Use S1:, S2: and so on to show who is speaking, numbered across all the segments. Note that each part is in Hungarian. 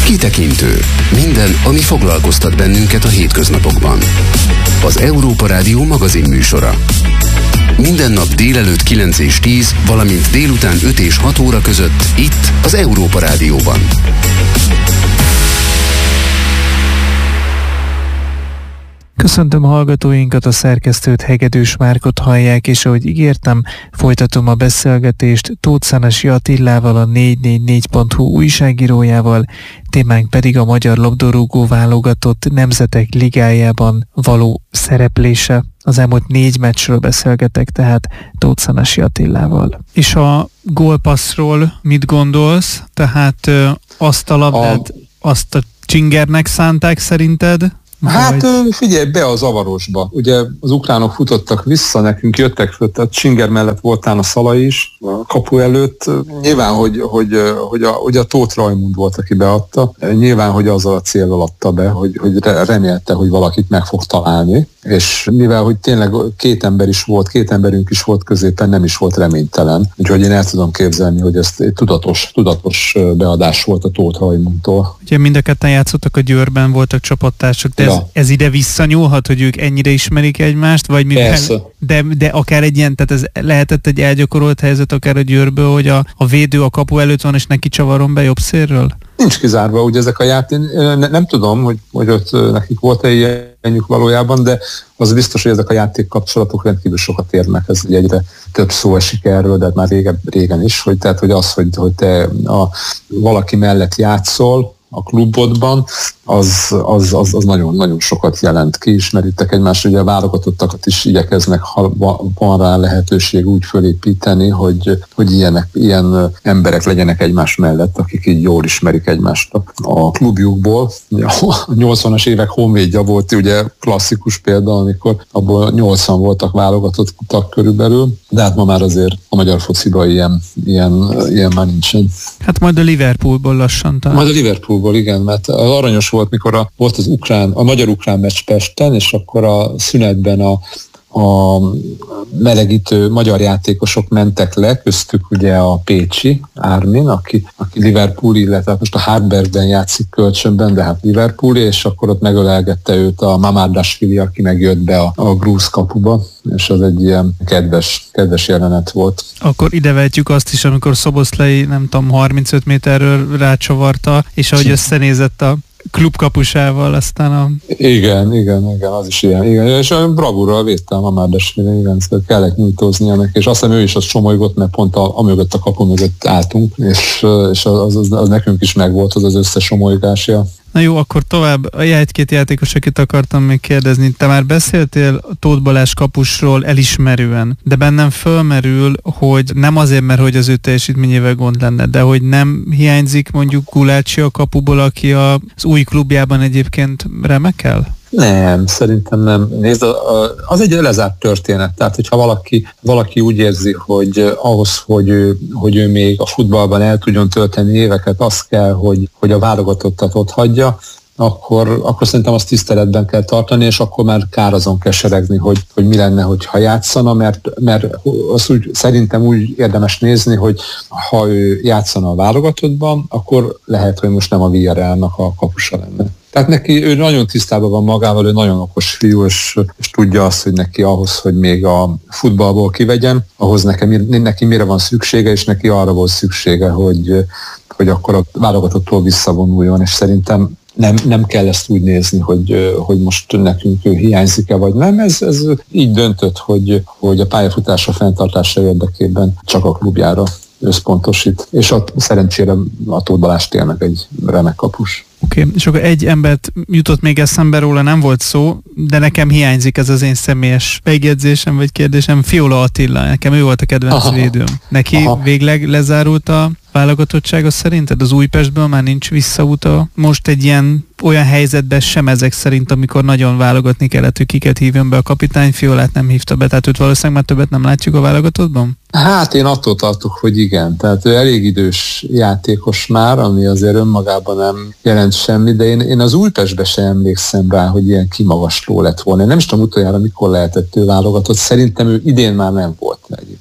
S1: Kitekintő. Minden, ami foglalkoztat bennünket a hétköznapokban. Az Európa Rádió magazin műsora. Minden nap délelőtt 9 és 10, valamint délután 5 és 6 óra között itt az Európa Rádióban.
S2: Köszöntöm a hallgatóinkat, a szerkesztőt, Hegedűs Márkot hallják, és ahogy ígértem, folytatom a beszélgetést Tóth Szánasi Attilával, a 444.hu újságírójával, témánk pedig a magyar labdarúgó válogatott nemzetek ligájában való szereplése. Az elmúlt 4 meccsről beszélgetek tehát Tóth Szánasi Attilával. És a gólpasszról mit gondolsz? Tehát azt a labdát, azt a csingernek szánták szerinted?
S3: Hát figyelj, be a zavarosba. Ugye az ukránok futottak vissza, nekünk jöttek föl, tehát Csinger mellett voltán a Szalai is a kapu előtt. Nyilván, hogy a Tóth Rajmund volt, aki beadta. Nyilván, hogy azzal a céllal adta be, hogy remélte, hogy valakit meg fog találni. És mivel, hogy tényleg két emberünk is volt középen, nem is volt reménytelen. Úgyhogy én el tudom képzelni, hogy ez egy tudatos beadás volt a Tóth Rajmundtól.
S2: Ugye mind a ketten játszottak a Győrben, voltak csapattársak, de ez ide visszanyúlhat, hogy ők ennyire ismerik egymást, vagy mivel, de akár egy ilyen, tehát ez lehetett egy elgyakorolt helyzet akár a Győrből, hogy a védő a kapu előtt van, és neki csavaron be jobb szélről?
S3: Nincs kizárva, ugye ezek a nem tudom, hogy ott nekik volt-e ilyenjük valójában, de az biztos, hogy ezek a játékkapcsolatok rendkívül sokat érnek, ez egyre több szó esik erről, de már régen is, hogy te valaki mellett játszol a klubodban, az nagyon-nagyon sokat jelent. Kiismeritek egymást, ugye a válogatottakat is igyekeznek, ha van rá lehetőség úgy fölépíteni, hogy ilyen emberek legyenek egymás mellett, akik így jól ismerik egymást a klubjukból. A 80-as évek honvédja volt ugye klasszikus példa, amikor abból 80 voltak válogatottak körülbelül, de hát ma már azért a magyar fociban ilyen már nincsen.
S2: Hát majd a Liverpoolból lassan talán.
S3: Majd a Liverpoolból, igen, mert az aranyos volt, mikor volt a magyar-ukrán meccs Pesten, és akkor a szünetben a melegítő magyar játékosok mentek le, köztük ugye a pécsi Ármin, aki Liverpool, illetve most a Hartbergben játszik kölcsönben, de hát Liverpool, és akkor ott megölelgette őt a Mamardashvili, aki megjött be a grúz kapuba, és az egy ilyen kedves jelenet volt.
S2: Akkor idevetjük azt is, amikor Szoboszlai, nem tudom, 35 méterről rácsavarta, és ahogy összenézett a klubkapusával, aztán
S3: Igen, az is ilyen. Igen. És bravúrral védte a Mamardashvili, igen, szóval kellett nyújtóznia neki, és azt hiszem ő is az somolygott, mert pont amögött a kapu mögött álltunk, és az nekünk is megvolt az összesomolygásja.
S2: Na jó, akkor tovább a egy-két játékos, akit akartam még kérdezni. Te már beszéltél Tóth Balázs kapusról elismerően, de bennem fölmerül, hogy nem azért, mert hogy az ő teljesítményével gond lenne, de hogy nem hiányzik mondjuk Gulácsi a kapuból, aki az új klubjában egyébként remekel?
S3: Nem, szerintem nem. Nézd, az egy lezárt történet. Tehát, hogyha valaki úgy érzi, hogy ahhoz, hogy ő még a futballban el tudjon tölteni éveket, az kell, hogy a válogatottat ott hagyja, akkor szerintem azt tiszteletben kell tartani, és akkor már kár azon keseregni, hogy mi lenne, hogyha játszana, mert azt szerintem úgy érdemes nézni, hogy ha ő játszana a válogatottban, akkor lehet, hogy most nem a Villarrealnak a kapusa lenne. Tehát ő nagyon tisztában van magával, ő nagyon okos fiú, és tudja azt, hogy neki ahhoz, hogy még a futballból kivegyen, ahhoz neki mire van szüksége, és neki arra volt szüksége, hogy akkor a válogatottól visszavonuljon, és szerintem nem kell ezt úgy nézni, hogy most nekünk ő hiányzik-e, vagy nem. Ez így döntött, hogy a pályafutása fenntartása érdekében csak a klubjára összpontosít, és szerencsére a Tóth Balázs tényleg egy remek kapus.
S2: Oké, és akkor egy embert jutott még eszembe róla, nem volt szó, de nekem hiányzik ez az én személyes megjegyzésem vagy kérdésem. Fiola Attila, nekem ő volt a kedvenc védőm. Neki végleg lezárult a válogatottsága szerinted? Az Újpestből már nincs visszaúta most egy ilyen olyan helyzetben sem ezek szerint, amikor nagyon válogatni kellett, hogy kiket hívjon be a kapitány, Fiolát nem hívta be, tehát őt valószínűleg már többet nem látjuk a válogatottban?
S3: Hát én attól tartok, hogy igen. Tehát ő elég idős játékos már, ami azért önmagában nem jelent semmi, de én az Újpestbe sem emlékszem rá, hogy ilyen kimagasló lett volna. Én nem is tudom utoljára, mikor lehetett ő válogatott. Szerintem ő idén már nem volt egyébként.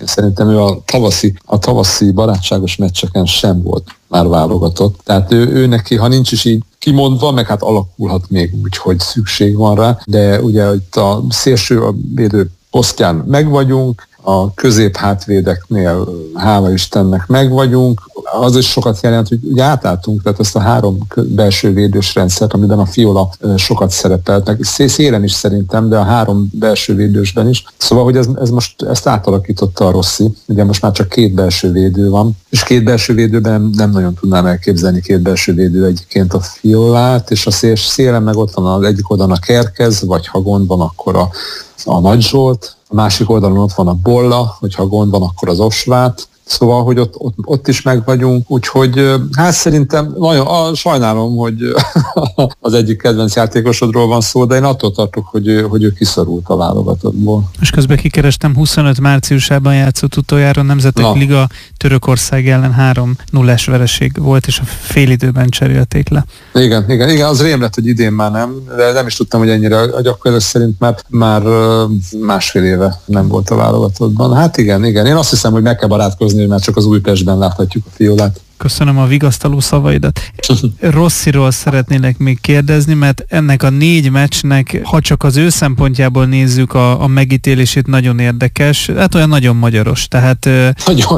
S3: egyébként szerintem ő a tavaszi barátságos meccseken sem volt már válogatott. Tehát ő neki, ha nincs is így kimondva, meg hát alakulhat még úgy, hogy szükség van rá, de ugye itt a szélső a védő posztján megvagyunk, a közép-hátvédeknél hála Istennek megvagyunk. Az is sokat jelent, hogy ugye átálltunk, tehát ezt a 3 belső védős rendszert, amiben a Fiola sokat szerepelt, meg szélen is szerintem, de a 3 belső védősben is. Szóval, hogy ez most ezt átalakította a Rossi. Ugye most már csak 2 belső védő van, és 2 belső védőben nem nagyon tudnám elképzelni 2 belső védő egyébként a Fiolát, és a szélen meg ott van az egyik oldalon a Kerkez, vagy ha gond van, akkor a Nagy Zsolt, a másik oldalon ott van a Bolla, hogyha gond van, akkor az Osvát. Szóval, hogy ott is meg vagyunk, úgyhogy hát szerintem nagyon sajnálom, hogy az egyik kedvenc játékosodról van szó, de én attól tartok, hogy ő kiszorult a válogatottból.
S2: És közben kikerestem, 25 márciusában játszott utoljára Nemzetek Liga, Törökország ellen 3-0-es vereség volt, és a félidőben cserélték le.
S3: Igen, az rém lett, hogy idén már nem, de nem is tudtam, hogy ennyire a gyakorlás szerint már másfél éve nem volt a válogatottban. Hát igen, én azt hiszem, hogy meg kell barátkozni, mert csak az Újpestben láthatjuk a Fiolát.
S2: Köszönöm a vigasztaló szavaidat. Rossiról szeretnélek még kérdezni, mert ennek a 4 meccsnek, ha csak az ő szempontjából nézzük, a megítélését nagyon érdekes, hát olyan nagyon magyaros. Tehát
S3: nagyon.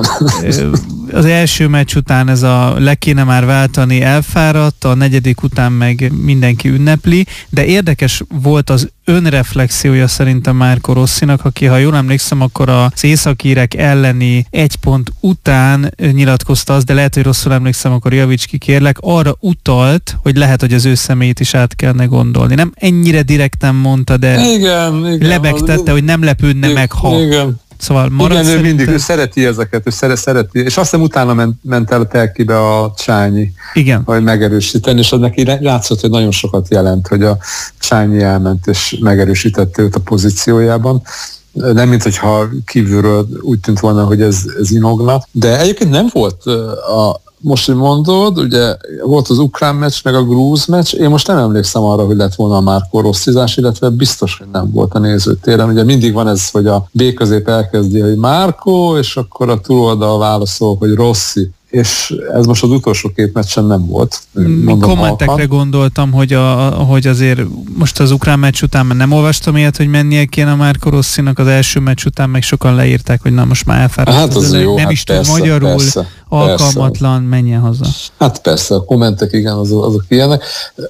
S2: Az első meccs után ez le kéne már váltani, elfáradt, a 4. után meg mindenki ünnepli, de érdekes volt az önreflexiója szerintem Marco Rossinak, aki, ha jól emlékszem, akkor az északírek elleni 1 pont után nyilatkozta azt, de lehet, hogy rosszul emlékszem, akkor javíts ki, kérlek, arra utalt, hogy lehet, hogy az ő személyét is át kellene gondolni. Nem ennyire direkten mondta, de igen, lebegtette, hogy nem lepődne meg, ha...
S3: Igen.
S2: Szóval marad
S3: igen, ő szereti ezeket, ő szereti, és azt hiszem utána ment el a Telkibe a Csányi,
S2: igen,
S3: hogy megerősíteni, és az neki látszott, hogy nagyon sokat jelent, hogy a Csányi elment és megerősítette őt a pozíciójában. Nem, mint hogyha kívülről úgy tűnt volna, hogy ez inogna, de egyébként nem volt most, hogy mondod, ugye volt az ukrán meccs, meg a grúz meccs, én most nem emlékszem arra, hogy lett volna a Marco Rosszizás, illetve biztos, hogy nem volt a nézőtéren. Ugye mindig van ez, hogy a B közép elkezdi, hogy Marco, és akkor a túloldal válaszol, hogy Rossi. És ez most az utolsó 2 meccsen nem volt.
S2: Kommentekre gondoltam, hogy azért most az ukrán meccs után már nem olvastam ilyet, hogy mennie kéne a Marco Rossinak, az első meccs után meg sokan leírták, hogy na most már elfáradt.
S3: Hát az jó,
S2: nem is tud magyarul, persze, alkalmatlan, menjen haza. Hát
S3: persze, a kommentek igen, azok ilyenek,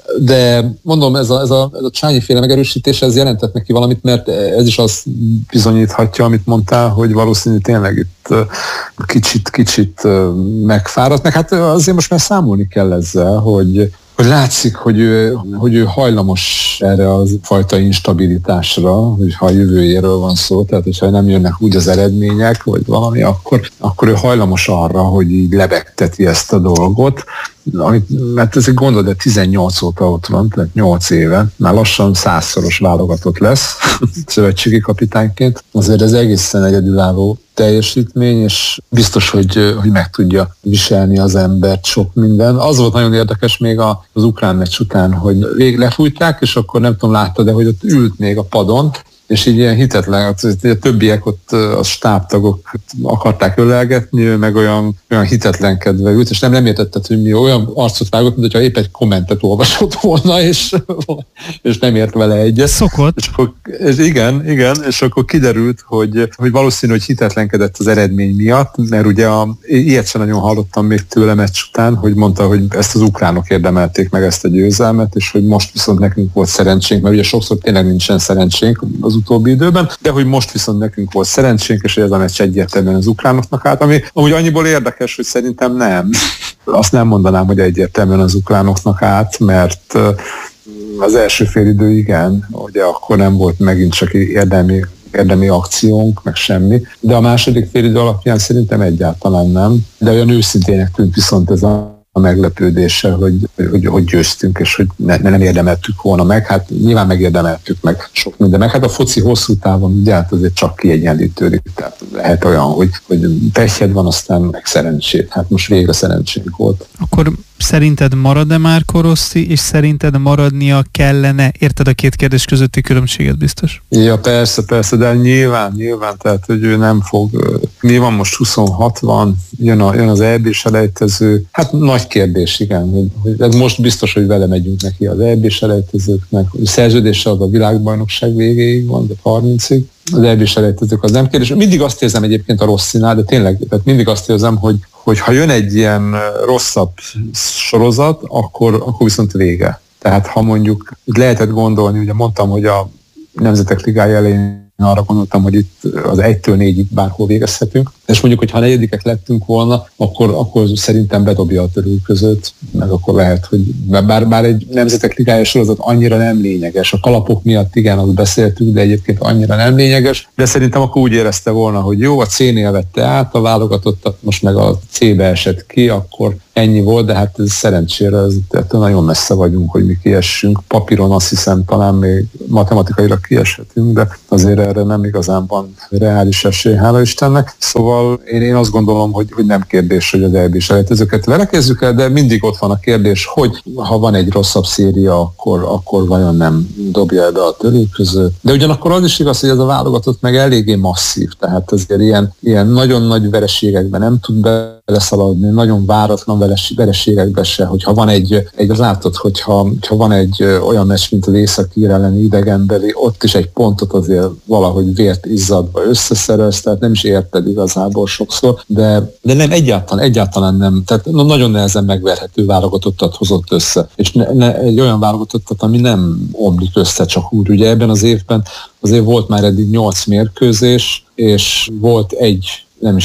S3: de mondom, ez a Csányi féle megerősítés, ez jelentett neki valamit, mert ez is azt bizonyíthatja, amit mondtál, hogy valószínű tényleg itt kicsit megfáradt, meg hát azért most már számolni kell ezzel, hogy látszik, hogy ő hajlamos erre a fajta instabilitásra, hogy ha a jövőjéről van szó, tehát hogyha nem jönnek úgy az eredmények, vagy valami, akkor ő hajlamos arra, hogy így lebegteti ezt a dolgot, mert ez egy gondol, de 18 óta ott van, tehát 8 éve, már lassan 100-szoros válogatott lesz szövetségi kapitányként. Azért ez egészen egyedülálló teljesítmény, és biztos, hogy meg tudja viselni az embert sok minden. Az volt nagyon érdekes még az ukrán meccs után, hogy végig lefújták, és akkor nem tudom, látta, de hogy ott ült még a padon, és így ilyen hitetlen, a többiek ott a stábtagok akarták ölelgetni, ő meg olyan hitetlenkedve ült, és nem értetted, hogy mi olyan arcot vágott, mint hogyha épp egy kommentet olvasott volna, és nem ért vele egyet.
S2: Szokott.
S3: És igen, és akkor kiderült, hogy valószínű, hogy hitetlenkedett az eredmény miatt, mert ugye ilyet sem nagyon hallottam még tőle meccs után, hogy mondta, hogy ezt az ukránok érdemelték meg ezt a győzelmet, és hogy most viszont nekünk volt szerencsénk, mert ugye sokszor tényleg nincsen szerencsénk az utóbbi időben, de hogy most viszont nekünk volt szerencsénk, és ez a meccs egyértelműen az ukránoknak állt, ami amúgy annyiból érdekes, hogy szerintem nem. Azt nem mondanám, hogy egyértelműen az ukránoknak állt, mert az első félidő igen, ugye akkor nem volt megint csak érdemi akciónk, meg semmi, de a második félidő alapján szerintem egyáltalán nem. De olyan őszintének tűnt viszont ez a a meglepődéssel, hogy győztünk, és hogy nem érdemeltük volna meg. Hát nyilván megérdemeltük meg sok minden. Meg hát a foci hosszú távon ugye hát azért csak kiegyenlítődik. Tehát lehet olyan, hogy pehjed van, aztán meg szerencsét. Hát most végre szerencsénk volt.
S2: Akkor szerinted marad-e Marco Rossi, és szerinted maradnia kellene? Érted a két kérdés közötti különbséget biztos?
S3: Ja, persze, de nyilván, tehát hogy ő nem fog. Mi van most 26 van, jön az EB-selejtező. Hát nagy kérdés, igen, hogy most biztos, hogy vele megyünk neki az EB-selejtezőknek. Szerződése az a világbajnokság végéig van, de 30-ig. Az EB-selejtezők az nem kérdés. Mindig azt érzem egyébként a Rossinál, de tényleg, tehát mindig azt érzem, hogy ha jön egy ilyen rosszabb sorozat, akkor viszont vége. Tehát ha mondjuk lehetett gondolni, ugye mondtam, hogy a Nemzetek Ligája elején arra gondoltam, hogy itt az 1-től 4-ig bárhol végezhetünk. És mondjuk, hogy ha negyedikek lettünk volna, akkor szerintem bedobja a törülközőt, meg akkor lehet, hogy bár egy Nemzetek Ligája sorozat annyira nem lényeges. A kalapok miatt igen, azt beszéltük, de egyébként annyira nem lényeges. De szerintem akkor úgy érezte volna, hogy jó, a C-nél vette át a válogatottat, most meg a C-be esett ki, akkor ennyi volt, de hát ez szerencsére ettől nagyon messze vagyunk, hogy mi kiessünk. Papíron azt hiszem, talán még matematikailag kieshetünk, de azért erre nem igazán van reális esély, hála Istennek. Szóval én azt gondolom, hogy nem kérdés, hogy az EB-selejtezőket verekezzük el, de mindig ott van a kérdés, hogy ha van egy rosszabb széria, akkor vajon nem dobja ebbe a törülközőt. De ugyanakkor az is igaz, hogy ez a válogatott meg eléggé masszív, tehát azért ilyen nagyon nagy vereségekben nem tud beleszaladni, nagyon váratlan vereségekbe se, hogyha van látod, hogyha van egy olyan meccs, mint az Észak-ír elleni idegenbeli, ott is egy pontot azért valahogy vért izzadva összeszerez, tehát nem is érted igazából sokszor, de nem egyáltalán nem, tehát nagyon nehezen megverhető válogatottat hozott össze, és egy olyan válogatottat, ami nem omlik össze csak úgy. Ugye ebben az évben azért volt már eddig 8 mérkőzés, és volt egy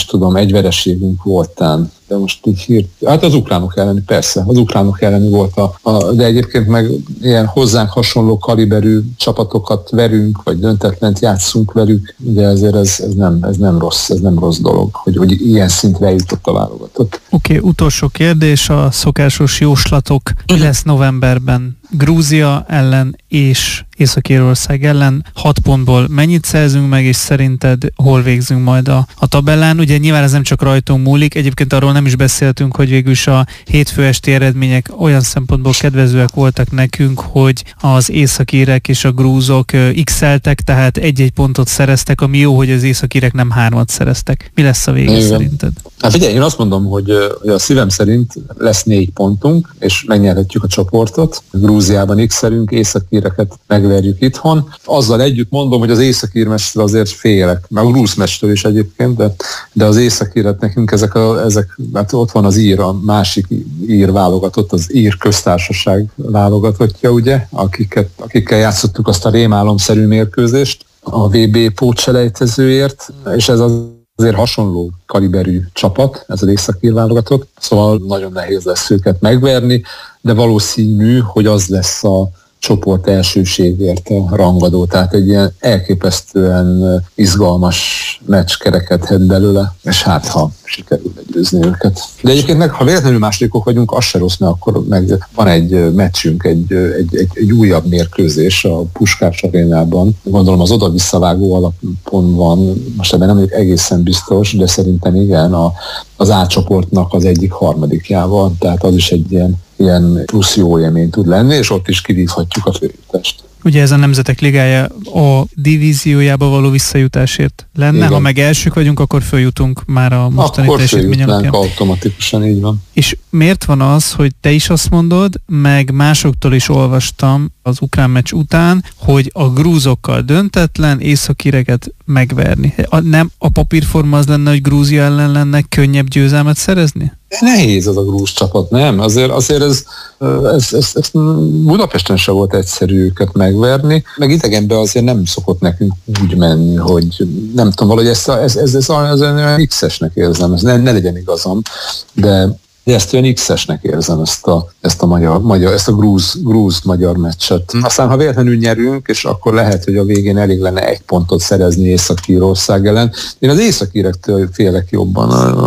S3: vereségünk voltán, de most így hát az ukránok elleni, persze, az ukránok elleni volt de egyébként meg ilyen hozzánk hasonló kaliberű csapatokat verünk, vagy döntetlent játszunk velük, ugye ezért ez nem rossz dolog, hogy ilyen szintre jutott a válogatott.
S2: Oké, utolsó kérdés, a szokásos jóslatok. Mi lesz novemberben Grúzia ellen és Észak-Írország ellen? 6 pontból mennyit szerzünk meg, és szerinted hol végzünk majd a tabellán? Ugye nyilván ez nem csak rajtunk múlik, egyébként arról nem is beszéltünk, hogy végül is a hétfő esti eredmények olyan szempontból kedvezőek voltak nekünk, hogy az északírek és a grúzok x-eltek, tehát 1-1 pontot szereztek, ami jó, hogy az északírek nem 3-at szereztek. Mi lesz a vége szerinted?
S3: Hát figyelj, én azt mondom, hogy a szívem szerint lesz 4 pontunk, és megnyerhetjük a csoportot. Grúziában x-elünk, északíreket megverjük itthon. Azzal együtt mondom, hogy az északír meccsről azért félek, meg a grúz meccsről is egyébként, de az északíret nekünk ezek hát ott van az a másik ír válogatott, az ír köztársaság válogatottja, ugye, akikkel játszottuk azt a rémálomszerű mérkőzést a VB pótselejtezőért, és ez azért hasonló kaliberű csapat, ez az északír válogatott, szóval nagyon nehéz lesz őket megverni, de valószínű, hogy az lesz a csoport elsőségért a rangadó, tehát egy ilyen elképesztően izgalmas meccs kerekedhet belőle, és hát ha sikerül legyőzni őket. De egyébként meg, ha véletlenül másodikok vagyunk, az se rossz, mert akkor meg van egy meccsünk, egy újabb mérkőzés a Puskás arénában. Gondolom az oda-visszavágó alapon van, most ebben nem vagyok egészen biztos, de szerintem igen, az A csoportnak az egyik harmadikjával, tehát az is egy ilyen plusz jó élmény tud lenni, és ott is kivívhatjuk a följutást.
S2: Ugye ez a Nemzetek Ligája a divíziójába való visszajutásért lenne, igen. Ha meg elsők vagyunk, akkor följutunk már a mostani teljesítmény alapján.
S3: Akkor automatikusan, így van.
S2: És miért van az, hogy te is azt mondod, meg másoktól is olvastam az ukrán meccs után, hogy a grúzokkal döntetlen északíreket megverni? Nem a papírforma az lenne, hogy Grúzia ellen lenne könnyebb győzelmet szerezni?
S3: Nehéz az a grúz csapat, nem? Azért ez Budapesten se volt egyszerű őket megverni, meg idegenben azért nem szokott nekünk úgy menni, hogy nem tudom, valahogy ez olyan X-esnek érzem, ez ne legyen igazam, de de ezt olyan X-esnek érzem, ezt a grúz-magyar meccset. Aztán, ha véletlenül nyerünk, és akkor lehet, hogy a végén elég lenne 1 pontot szerezni Észak-Írország ellen. Én az észak-írektől félek jobban.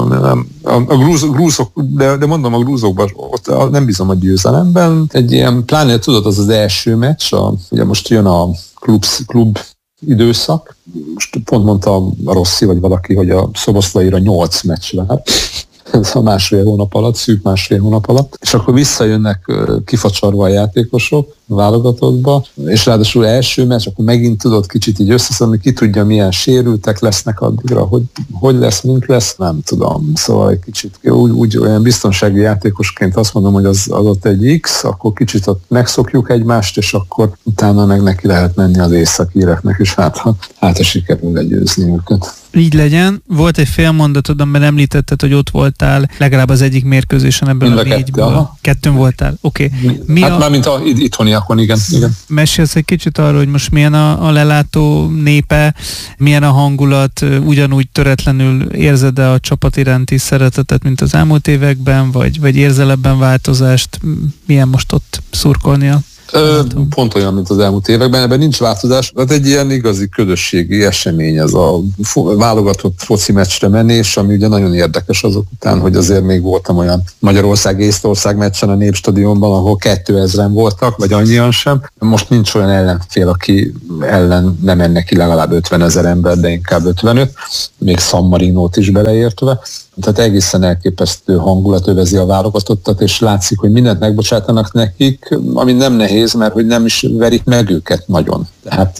S3: A grúzok, de mondom, a grúzokban ott nem bízom a győzelemben. Egy ilyen, pláne tudod, az első meccs, ugye most jön a klub időszak. Most pont mondta a Rossi, vagy valaki, hogy a Szoboszlaira 8 meccs vár. Ez a szűk másfél hónap alatt, és akkor visszajönnek kifacsarva a játékosok a válogatottba, és ráadásul első meccs, akkor megint tudod kicsit így összeszedni, ki tudja milyen sérültek lesznek addigra, hogy lesz, mint lesz, nem tudom. Szóval egy kicsit úgy olyan biztonsági játékosként azt mondom, hogy az ott egy X, akkor kicsit ott megszokjuk egymást, és akkor utána meg neki lehet menni az északíreknek, és hát sikerül legyőzni őket.
S2: Így legyen. Volt egy fél mondatod, amiben említetted, hogy ott voltál legalább az egyik mérkőzésen ebből a 4-ből. 2 voltál. Oké.
S3: Hát mármint itthoniakon, igen.
S2: Mesélsz egy kicsit arról, hogy most milyen a lelátó népe, milyen a hangulat, ugyanúgy töretlenül érzed-e a csapat iránti szeretetet, mint az elmúlt években, vagy érzel ebben változást? Milyen most ott szurkolnia?
S3: Pont olyan, mint az elmúlt években, ebben nincs változás. Hát egy ilyen igazi közösségi esemény ez a válogatott foci meccsre menés, ami ugye nagyon érdekes azok után, hogy azért még voltam olyan Magyarország-Észtország meccsen a Népstadionban, ahol 2000-en voltak, vagy annyian sem. Most nincs olyan ellenfél, aki ellen nem menne ki legalább 50 000 ember, de inkább 55, még San Marinót is beleértve. Tehát egészen elképesztő hangulat övezi a válogatottat, és látszik, hogy mindent megbocsátanak nekik, ami nem nehéz, mert hogy nem is verik meg őket nagyon. Tehát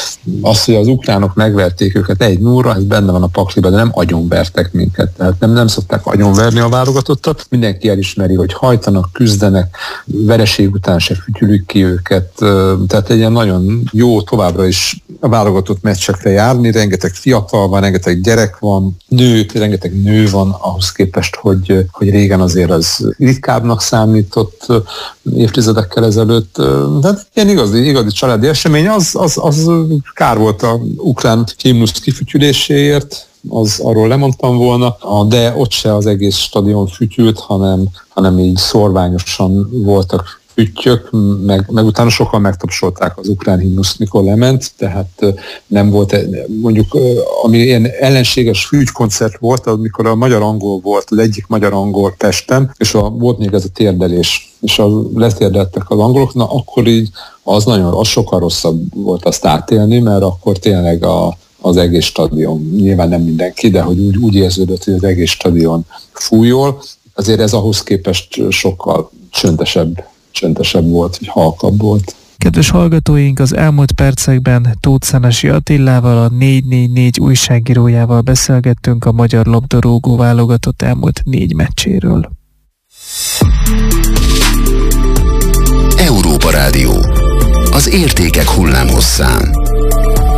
S3: az, hogy az ukránok megverték őket 1-0-ra, ez benne van a pakliban, de nem agyonvertek minket. Tehát nem szokták agyonverni a válogatottat. Mindenki elismeri, hogy hajtanak, küzdenek, vereség után se fütyülik ki őket. Tehát egy ilyen nagyon jó továbbra is a válogatott meccsekre járni. Rengeteg fiatal van, rengeteg gyerek van, rengeteg nő van, ahhoz képest, hogy régen azért az ritkábbnak számított évtizedekkel ezelőtt. De ilyen igazi családi esemény, az kár volt a ukrán himnusz kifütyüléséért, arról lemondtam volna, de ott se az egész stadion fütyült, hanem így szorványosan voltak füttyök, meg utána sokan megtapsolták az ukrán himnuszt, mikor lement, tehát nem volt, mondjuk, ami ilyen ellenséges fügykoncert volt, amikor a magyar-angol volt, az egyik magyar-angol Pesten, és volt még ez a térdelés, és letérdeltek az angolok, na akkor így az sokkal rosszabb volt azt átélni, mert akkor tényleg az egész stadion, nyilván nem mindenki, de hogy úgy érződött, hogy az egész stadion fújol, azért ez ahhoz képest sokkal csöndesebb volt, vagy halkabb volt.
S2: Kedves hallgatóink, az elmúlt percekben Tóth Szenesi Attilával, a 444 újságírójával beszélgettünk a magyar labdarúgó válogatott elmúlt 4 meccséről.
S1: Európa Rádió. Az értékek hullámhosszán.